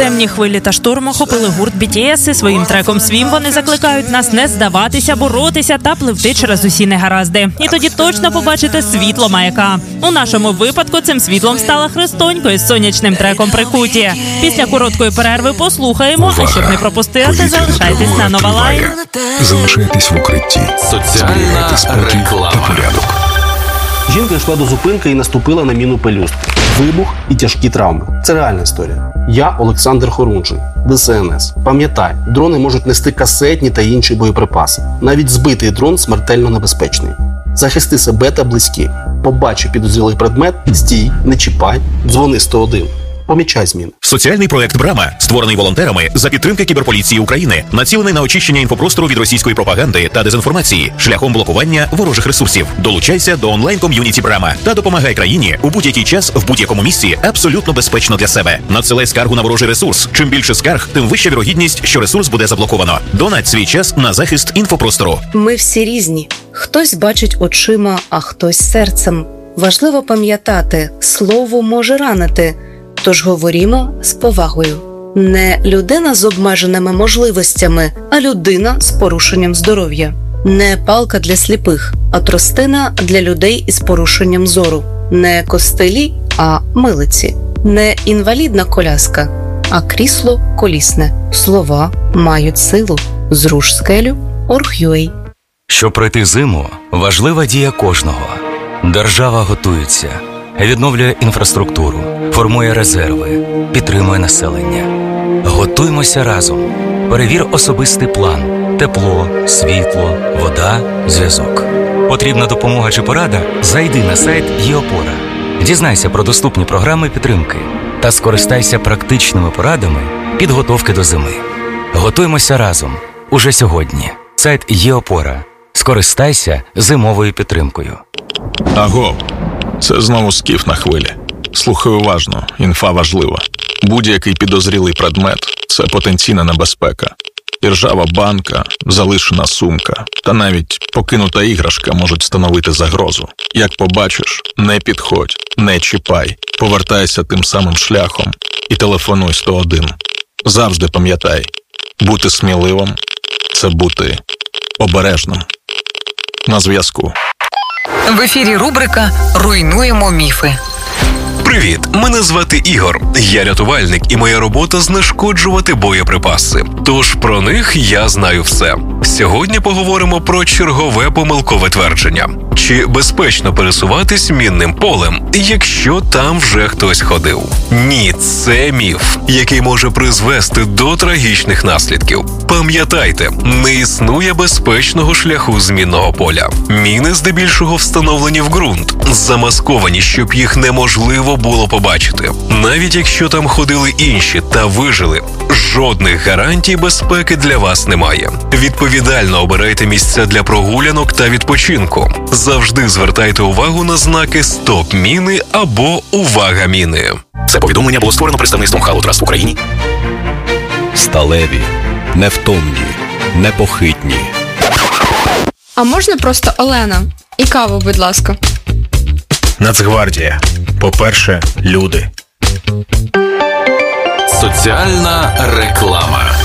Темні хвилі та шторм охопили гурт BTS, і своїм треком «Swim» вони закликають нас не здаватися, боротися та пливти через усі негаразди. І тоді точно побачите світло маяка. У нашому випадку цим світлом стала Христонько із сонячним треком «Прикуті». Після короткої перерви послухаємо, а щоб не пропустити, залишайтесь на Нова Лайн. Залишайтесь в укритті. Зберігайте спокій та порядок. Жінка йшла до зупинки і наступила на міну пелюстки. Вибух і тяжкі травми. Це реальна історія. Я Олександр Хорунжий, ДСНС. Пам'ятай, дрони можуть нести касетні та інші боєприпаси. Навіть збитий дрон смертельно небезпечний. Захисти себе та близьких. Побачив підозрілий предмет, стій, не чіпай, дзвони 101. Помічай зміни. Соціальний проект «Брама», створений волонтерами за підтримки кіберполіції України, націлений на очищення інфопростору від російської пропаганди та дезінформації шляхом блокування ворожих ресурсів. Долучайся до онлайн-ком'юніті «Брама» та допомагай країні у будь-який час, в будь-якому місці, абсолютно безпечно для себе. Надсилай скаргу на ворожий ресурс. Чим більше скарг, тим вища вірогідність, що ресурс буде заблоковано. Донать свій час на захист інфопростору. Ми всі різні. Хтось бачить очима, а хтось серцем. Важливо пам'ятати, слово може ранити. Тож говоримо з повагою. Не людина з обмеженими можливостями, а людина з порушенням здоров'я. Не палка для сліпих, а тростина для людей із порушеннем зору. Не костилі, а милиці. Не інвалідна коляска, а крісло колісне. Слова мають силу. Зруш скелю. Org.ua. Щоб пройти зиму, важлива дія кожного. Держава готується, відновлює інфраструктуру, формує резерви, підтримує населення. Готуймося разом. Перевір особистий план. Тепло, світло, вода, зв'язок. Потрібна допомога чи порада? Зайди на сайт ЄОпора. Дізнайся про доступні програми підтримки та скористайся практичними порадами підготовки до зими. Готуймося разом. Уже сьогодні. Сайт ЄОпора. Скористайся зимовою підтримкою. Агов, це знову скіф на хвилі. Слухай уважно, інфа важлива. Будь-який підозрілий предмет – це потенційна небезпека. Іржава банка, залишена сумка та навіть покинута іграшка можуть становити загрозу. Як побачиш, не підходь, не чіпай, повертайся тим самим шляхом і телефонуй 101. Завжди пам'ятай, бути сміливим – це бути обережним. На зв'язку. В ефірі рубрика «Руйнуємо міфи». Привіт, мене звати Ігор. Я рятувальник, і моя робота – знешкоджувати боєприпаси. Тож про них я знаю все. Сьогодні поговоримо про чергове помилкове твердження. Чи безпечно пересуватись мінним полем, якщо там вже хтось ходив? Ні, це міф, який може призвести до трагічних наслідків. Пам'ятайте, не існує безпечного шляху з мінного поля. Міни здебільшого встановлені в ґрунт, замасковані, щоб їх неможливо було побачити. Навіть якщо там ходили інші та вижили, жодних гарантій безпеки для вас немає. Відповідально обирайте місця для прогулянок та відпочинку. Завжди звертайте увагу на знаки «Стоп міни» або «Увага міни». Це повідомлення було створено представництвом Halo Trust в Україні. Сталеві, невтомні, непохитні. А можна просто Олена? І каву, будь ласка. Нацгвардія. По-перше, люди. Соціальна реклама.